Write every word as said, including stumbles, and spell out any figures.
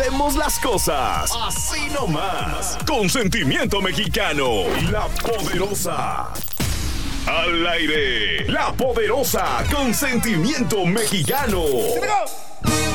hacemos las cosas así nomás, con sentimiento mexicano. La Poderosa. Al aire, La Poderosa, con sentimiento mexicano.